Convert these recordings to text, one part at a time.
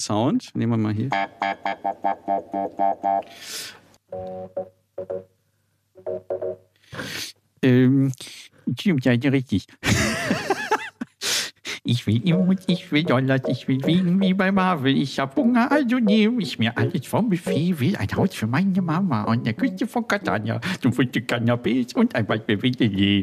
Sound. Nehmen wir mal hier. Ja, richtig. Ich will Emot, ich will Dollars, ich will wiegen wie bei Marvel. Ich hab Hunger, also nehme ich mir alles vom Buffet. Will ein Haus für meine Mama an der Küste von Catania. Zum Frühstück Canapés und ein Bad Bewegelee.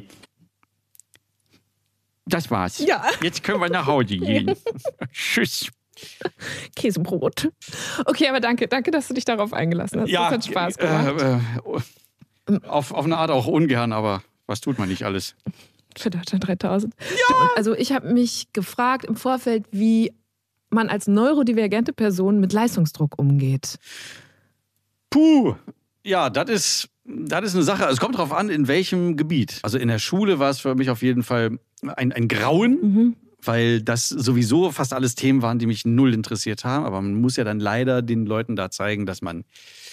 Das war's. Ja. Jetzt können wir nach Hause gehen. Tschüss. Käsebrot. Okay, aber danke, dass du dich darauf eingelassen hast. Ja, das hat Spaß gemacht. Auf eine Art auch ungern, aber was tut man nicht alles? Für Deutschland 3000. Ja! Also ich habe mich gefragt im Vorfeld, wie man als neurodivergente Person mit Leistungsdruck umgeht. Puh, ja, das ist eine Sache. Also es kommt darauf an, in welchem Gebiet. Also in der Schule war es für mich auf jeden Fall ein Grauen, weil das sowieso fast alles Themen waren, die mich null interessiert haben. Aber man muss ja dann leider den Leuten da zeigen, dass man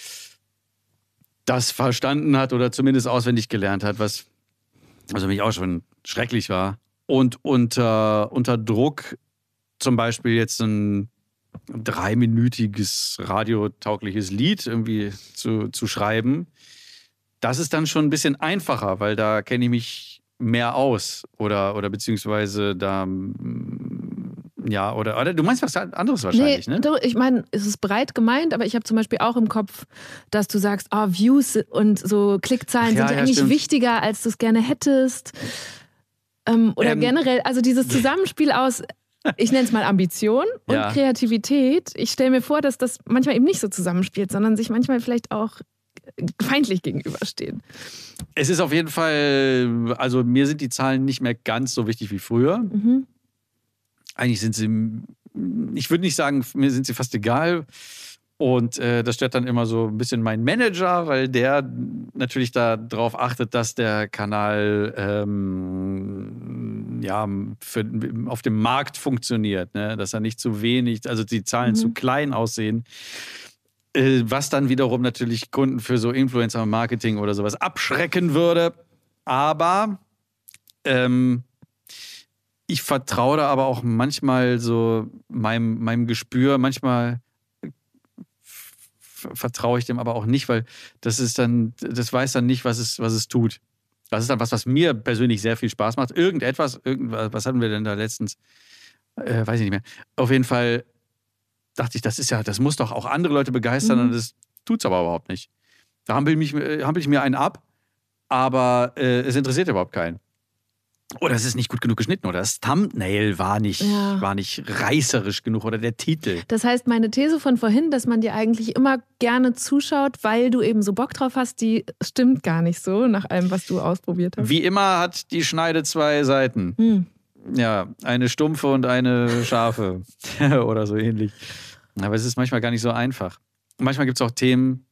das verstanden hat oder zumindest auswendig gelernt hat, was also mich auch schon schrecklich war. Und unter Druck zum Beispiel jetzt ein 3-minütiges radiotaugliches Lied irgendwie zu schreiben, das ist dann schon ein bisschen einfacher, weil da kenne ich mich mehr aus oder beziehungsweise da ja, oder du meinst was anderes wahrscheinlich, ne? Ich meine, es ist breit gemeint, aber ich habe zum Beispiel auch im Kopf, dass du sagst, Views und so Klickzahlen sind ja eigentlich stimmt. Wichtiger, als du es gerne hättest. Oder generell, also dieses Zusammenspiel aus, ich nenne es mal Ambition und Kreativität. Ich stelle mir vor, dass das manchmal eben nicht so zusammenspielt, sondern sich manchmal vielleicht auch feindlich gegenüberstehen. Es ist auf jeden Fall, also mir sind die Zahlen nicht mehr ganz so wichtig wie früher. Eigentlich sind sie, ich würde nicht sagen, mir sind sie fast egal. Und das stört dann immer so ein bisschen mein Manager, weil der natürlich darauf achtet, dass der Kanal auf dem Markt funktioniert. Ne? Dass er nicht zu wenig, also die Zahlen zu klein aussehen. Was dann wiederum natürlich Kunden für so Influencer-Marketing oder sowas abschrecken würde. Aber ich vertraue da aber auch manchmal so meinem Gespür. Manchmal vertraue ich dem aber auch nicht, weil das weiß dann nicht, was es tut. Das ist dann was mir persönlich sehr viel Spaß macht. Irgendwas, was hatten wir denn da letztens? Weiß ich nicht mehr. Auf jeden Fall dachte ich, das muss doch auch andere Leute begeistern und das tut's aber überhaupt nicht. Da hampel ich mir einen ab, aber es interessiert überhaupt keinen. Oder es ist nicht gut genug geschnitten oder das Thumbnail war nicht reißerisch genug oder der Titel. Das heißt, meine These von vorhin, dass man dir eigentlich immer gerne zuschaut, weil du eben so Bock drauf hast, die stimmt gar nicht so nach allem, was du ausprobiert hast. Wie immer hat die Schneide 2 Seiten. Ja, eine stumpfe und eine scharfe oder so ähnlich. Aber es ist manchmal gar nicht so einfach. Manchmal gibt es auch Themen,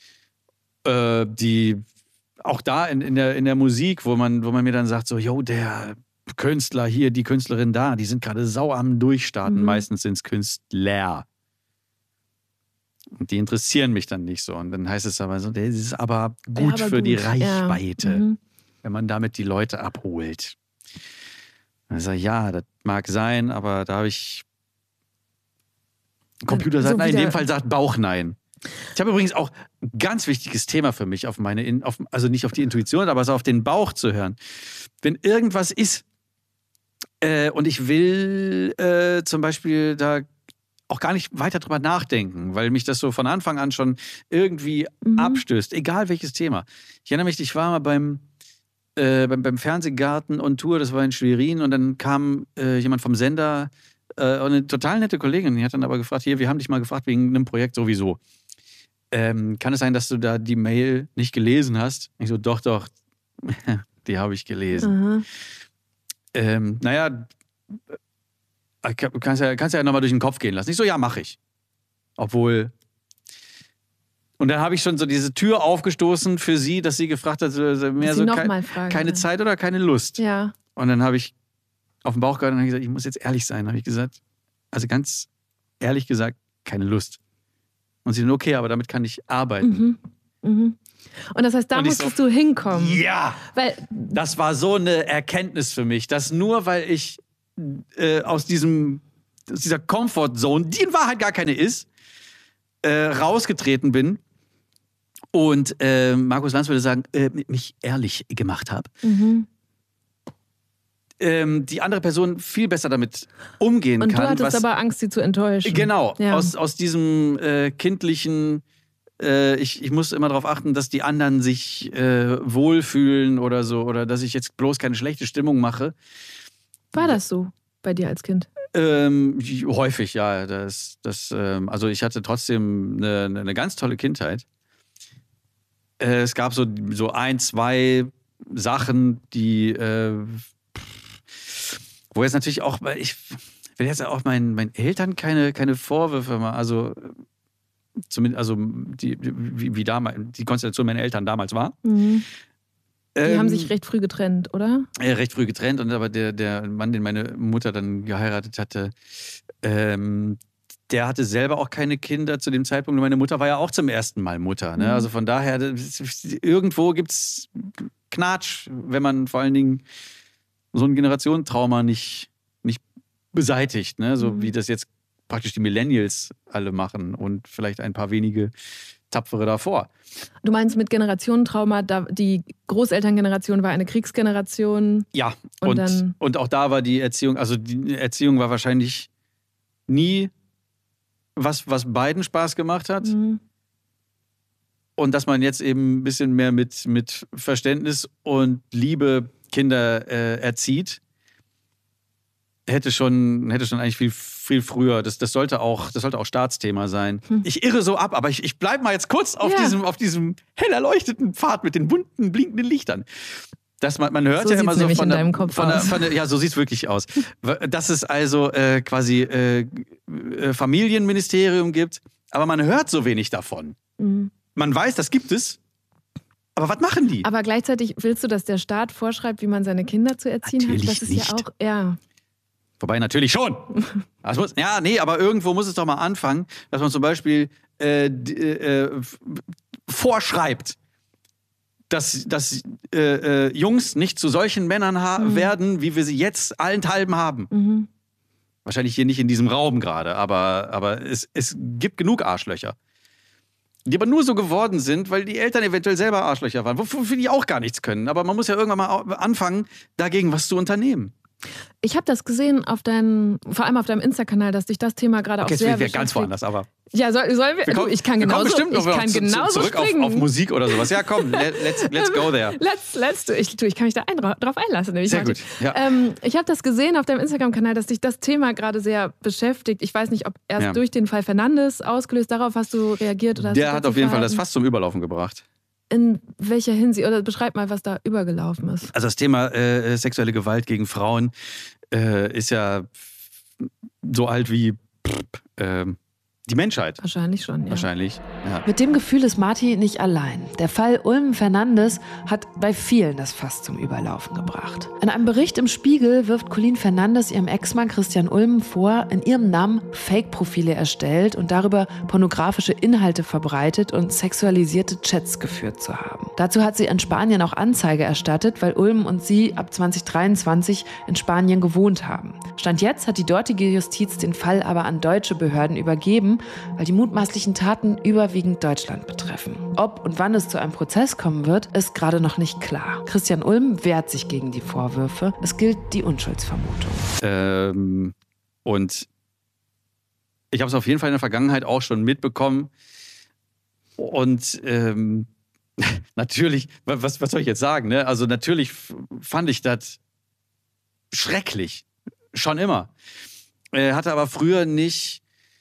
die auch da in der Musik, wo man mir dann sagt, so, yo, der Künstler hier, die Künstlerin da, die sind gerade sau am Durchstarten. Meistens sind es Künstler. Und die interessieren mich dann nicht so. Und dann heißt es aber so, das ist aber gut für die Reichweite, wenn man damit die Leute abholt. Dann sage ich, ja, das mag sein, aber da habe ich Computer sagt nein, in dem Fall sagt Bauch nein. Ich habe übrigens auch ein ganz wichtiges Thema für mich, also nicht auf die Intuition, aber so auf den Bauch zu hören. Wenn irgendwas ist und ich will zum Beispiel da auch gar nicht weiter drüber nachdenken, weil mich das so von Anfang an schon irgendwie abstößt, egal welches Thema. Ich erinnere mich, ich war mal beim Fernsehgarten on Tour, das war in Schwerin und dann kam jemand vom Sender, eine total nette Kollegin, die hat dann aber gefragt, wir haben dich mal gefragt wegen einem Projekt sowieso. Kann es sein, dass du da die Mail nicht gelesen hast? Ich so, doch, die habe ich gelesen. Naja, kannst ja nochmal durch den Kopf gehen lassen. Ich so, ja, mache ich. Obwohl. Und dann habe ich schon so diese Tür aufgestoßen für sie, dass sie gefragt hat, mehr so keine Zeit oder keine Lust. Ja. Und dann habe ich auf den Bauch gehalten und habe gesagt, ich muss jetzt ehrlich sein. Habe ich gesagt, also ganz ehrlich gesagt, keine Lust. Und sie so, okay, aber damit kann ich arbeiten. Und das heißt, da musstest du hinkommen. Ja, das war so eine Erkenntnis für mich, dass nur weil ich aus diesem dieser Comfort-Zone, die in Wahrheit gar keine ist, rausgetreten bin und Markus Lanz würde sagen, mich ehrlich gemacht habe. Die andere Person viel besser damit umgehen kann. Und du hattest aber Angst, sie zu enttäuschen. Genau, aus diesem kindlichen, ich muss immer darauf achten, dass die anderen sich wohlfühlen oder so, oder dass ich jetzt bloß keine schlechte Stimmung mache. War das so bei dir als Kind? Häufig, ja. Also ich hatte trotzdem eine ganz tolle Kindheit. Es gab so ein, zwei Sachen, die wo jetzt natürlich auch, ich will jetzt auch meinen Eltern keine Vorwürfe machen, also zumindest, also wie damals, die Konstellation meiner Eltern damals war. Die haben sich recht früh getrennt, oder? Recht früh getrennt, und aber der Mann, den meine Mutter dann geheiratet hatte, der hatte selber auch keine Kinder zu dem Zeitpunkt. Und meine Mutter war ja auch zum ersten Mal Mutter. Ne? Also von daher, irgendwo gibt es Knatsch, wenn man vor allen Dingen so ein Generationentrauma nicht beseitigt. Ne? So wie das jetzt praktisch die Millennials alle machen und vielleicht ein paar wenige Tapfere davor. Du meinst mit Generationentrauma, die Großelterngeneration war eine Kriegsgeneration? Ja, und auch da war die Erziehung, also die Erziehung war wahrscheinlich nie was beiden Spaß gemacht hat. Und dass man jetzt eben ein bisschen mehr mit Verständnis und Liebe Kinder erzieht, hätte schon eigentlich viel früher. Das sollte auch Staatsthema sein. Ich irre so ab, aber ich bleibe mal jetzt kurz auf diesem hell erleuchteten Pfad mit den bunten, blinkenden Lichtern. Man hört so ja immer so von deinem Kopf ja, so sieht es wirklich aus. Dass es also quasi Familienministerium gibt, aber man hört so wenig davon. Man weiß, das gibt es, aber was machen die? Aber gleichzeitig willst du, dass der Staat vorschreibt, wie man seine Kinder zu erziehen natürlich hat? Das ist nicht. ja auch, ja. Wobei, natürlich schon. Aber irgendwo muss es doch mal anfangen, dass man zum Beispiel vorschreibt, dass Jungs nicht zu solchen Männern werden, wie wir sie jetzt allenthalben haben. Wahrscheinlich hier nicht in diesem Raum gerade, aber es gibt genug Arschlöcher. Die aber nur so geworden sind, weil die Eltern eventuell selber Arschlöcher waren, wofür die auch gar nichts können. Aber man muss ja irgendwann mal anfangen, dagegen was zu unternehmen. Ich habe das gesehen vor allem auf deinem Insta-Kanal, dass dich das Thema gerade auch sehr beschäftigt. Jetzt ganz woanders, aber... Ja, sollen wir? Ich kann genauso zurück springen. auf Musik oder sowas. Ja, komm, let's go there. Ich kann mich da drauf einlassen. Nämlich sehr gut. Ja. Ich habe das gesehen auf deinem Instagram-Kanal, dass dich das Thema gerade sehr beschäftigt. Ich weiß nicht, ob erst durch den Fall Fernandes ausgelöst, darauf hast du reagiert? Oder der hat auf jeden Fall das Fass zum Überlaufen gebracht. In welcher Hinsicht? Oder beschreib mal, was da übergelaufen ist. Also das Thema sexuelle Gewalt gegen Frauen ist ja so alt wie die Menschheit. Wahrscheinlich schon, ja. Wahrscheinlich, ja. Mit dem Gefühl ist Marti nicht allein. Der Fall Ulm-Fernandes hat bei vielen das Fass zum Überlaufen gebracht. In einem Bericht im Spiegel wirft Colleen Fernandes ihrem Ex-Mann Christian Ulm vor, in ihrem Namen Fake-Profile erstellt und darüber pornografische Inhalte verbreitet und sexualisierte Chats geführt zu haben. Dazu hat sie in Spanien auch Anzeige erstattet, weil Ulm und sie ab 2023 in Spanien gewohnt haben. Stand jetzt hat die dortige Justiz den Fall aber an deutsche Behörden übergeben, weil die mutmaßlichen Taten überwiegend Deutschland betreffen. Ob und wann es zu einem Prozess kommen wird, ist gerade noch nicht klar. Christian Ulm wehrt sich gegen die Vorwürfe. Es gilt die Unschuldsvermutung. Und ich habe es auf jeden Fall in der Vergangenheit auch schon mitbekommen. Und natürlich, was soll ich jetzt sagen? Ne? Also natürlich fand ich das schrecklich. Schon immer. Hatte aber früher nicht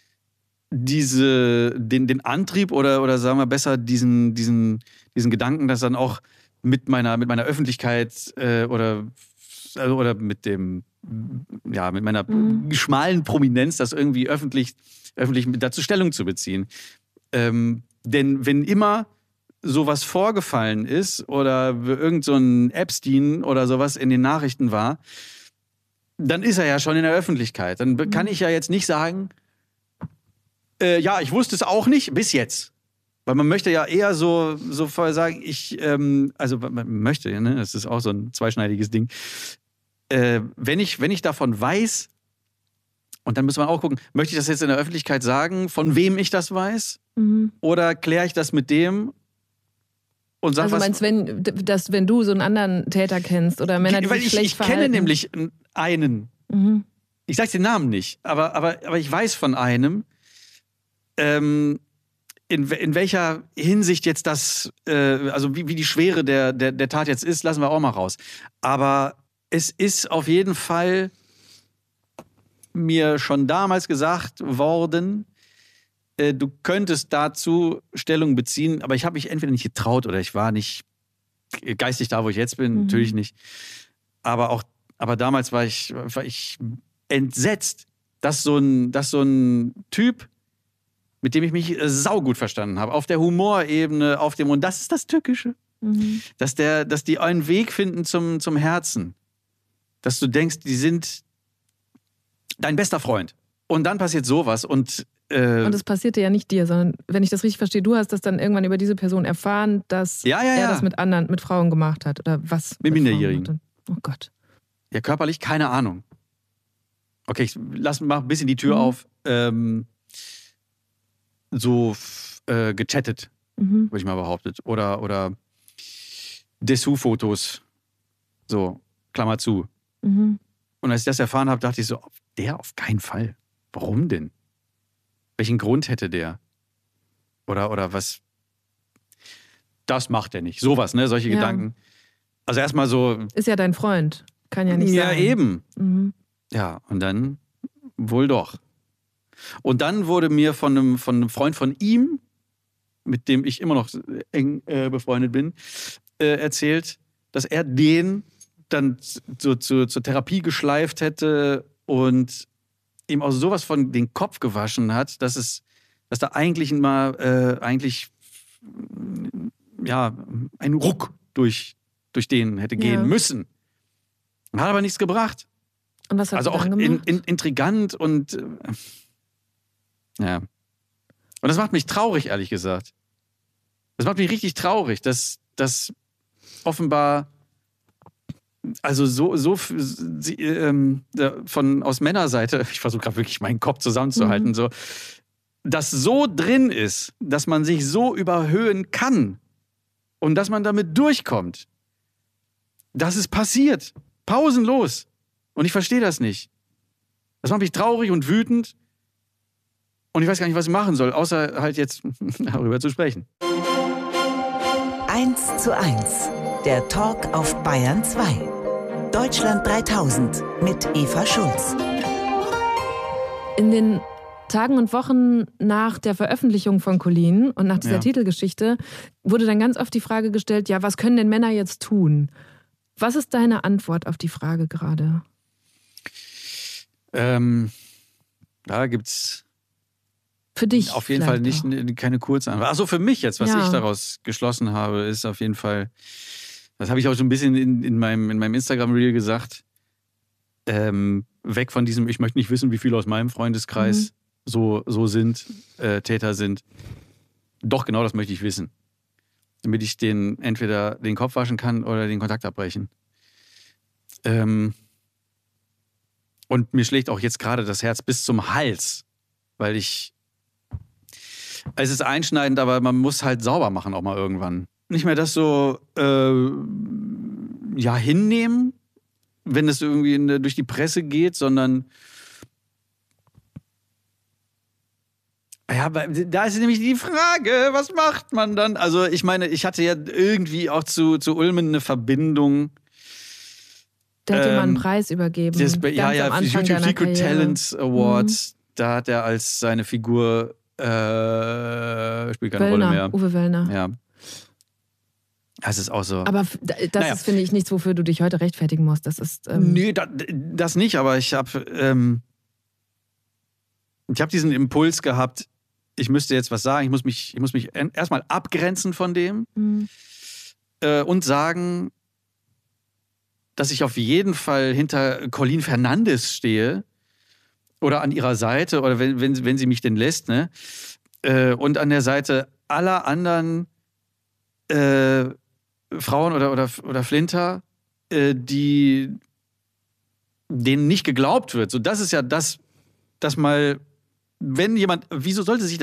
den Antrieb oder sagen wir besser diesen Gedanken, dass dann auch mit meiner Öffentlichkeit oder mit meiner schmalen Prominenz das irgendwie öffentlich dazu Stellung zu beziehen. Denn wenn immer sowas vorgefallen ist oder irgend so ein Epstein oder sowas in den Nachrichten war, dann ist er ja schon in der Öffentlichkeit. Dann kann ich ja jetzt nicht sagen, ich wusste es auch nicht, bis jetzt. Weil man möchte ja eher so sagen, man möchte, ne? Das ist auch so ein zweischneidiges Ding. Wenn ich davon weiß, Und dann muss man auch gucken, möchte ich das jetzt in der Öffentlichkeit sagen, von wem ich das weiß? Oder kläre ich das mit dem und sag also meinst du, wenn du so einen anderen Täter kennst oder Männer, die sich schlecht verhalten? Ich kenne nämlich einen. Ich sage den Namen nicht, aber ich weiß von einem, in welcher Hinsicht jetzt das, also wie die Schwere der Tat jetzt ist, lassen wir auch mal raus. Aber es ist auf jeden Fall mir schon damals gesagt worden, du könntest dazu Stellung beziehen, aber ich habe mich entweder nicht getraut oder ich war nicht geistig da, wo ich jetzt bin, natürlich nicht. Aber damals war ich entsetzt, dass so ein Typ, mit dem ich mich saugut verstanden habe, auf der Humorebene, und das ist das Tückische, dass die einen Weg finden zum Herzen, dass du denkst, die sind dein bester Freund. Und dann passiert sowas und es passierte ja nicht dir, sondern, wenn ich das richtig verstehe, du hast das dann irgendwann über diese Person erfahren, dass er das mit Frauen gemacht hat. Oder was? Mit Minderjährigen. Oh Gott. Ja, körperlich keine Ahnung. Okay, ich mach ein bisschen die Tür auf. Gechattet, würde ich mal behauptet. Oder Dessous-Fotos. So, Klammer zu. Und als ich das erfahren habe, dachte ich so, der auf keinen Fall. Warum denn? Welchen Grund hätte der? Oder was? Das macht er nicht. Sowas, ne? Solche Gedanken. Also erstmal so. Ist ja dein Freund. Kann ja nicht sein. Ja, eben. Ja, und dann wohl doch. Und dann wurde mir von einem Freund von ihm, mit dem ich immer noch eng befreundet bin, erzählt, dass er den dann zur Therapie geschleift hätte und ihm auch sowas von den Kopf gewaschen hat, dass da eigentlich ein Ruck durch den hätte gehen müssen. Hat aber nichts gebracht. Und was hat also er auch dann gemacht? Intrigant und ja. Und das macht mich traurig, ehrlich gesagt. Das macht mich richtig traurig, dass offenbar also aus Männerseite, ich versuche gerade wirklich meinen Kopf zusammenzuhalten, so, dass so drin ist, dass man sich so überhöhen kann und dass man damit durchkommt. Das ist passiert. Pausenlos. Und ich verstehe das nicht. Das macht mich traurig und wütend. Und ich weiß gar nicht, was ich machen soll, außer halt jetzt darüber zu sprechen. 1:1. Der Talk auf Bayern 2. Deutschland 3000 mit Eva Schulz. In den Tagen und Wochen nach der Veröffentlichung von Colleen und nach dieser Titelgeschichte wurde dann ganz oft die Frage gestellt, ja, was können denn Männer jetzt tun? Was ist deine Antwort auf die Frage gerade? Da gibt's für dich auf jeden Fall keine Kurzantwort. Achso, für mich jetzt, was ich daraus geschlossen habe, ist auf jeden Fall, das habe ich auch so ein bisschen in meinem Instagram-Reel gesagt, weg von diesem, ich möchte nicht wissen, wie viele aus meinem Freundeskreis so sind, Täter sind. Doch, genau das möchte ich wissen. Damit ich denen entweder den Kopf waschen kann oder den Kontakt abbrechen. Und mir schlägt auch jetzt gerade das Herz bis zum Hals, weil es ist einschneidend, aber man muss halt sauber machen auch mal irgendwann. Nicht mehr das so hinnehmen, wenn es irgendwie durch die Presse geht, sondern ja, da ist nämlich die Frage, was macht man dann? Also ich meine, ich hatte ja irgendwie auch zu Ulmen eine Verbindung. Der hat dir mal einen Preis übergeben. YouTube Secret Talent Awards. Da hat er als seine Figur spielt keine Rolle mehr. Uwe Wöllner. Ja. Das ist auch so. Aber das ist, finde ich, nichts, wofür du dich heute rechtfertigen musst. Das ist. Nö, das nicht, aber ich habe diesen Impuls gehabt, ich müsste jetzt was sagen, ich muss mich erstmal abgrenzen von dem und sagen, dass ich auf jeden Fall hinter Colleen Fernandes stehe oder an ihrer Seite oder wenn sie mich denn lässt, ne? Und an der Seite aller anderen Frauen oder Flinter, denen nicht geglaubt wird. So, das ist ja das, das mal, wenn jemand, wieso sollte sich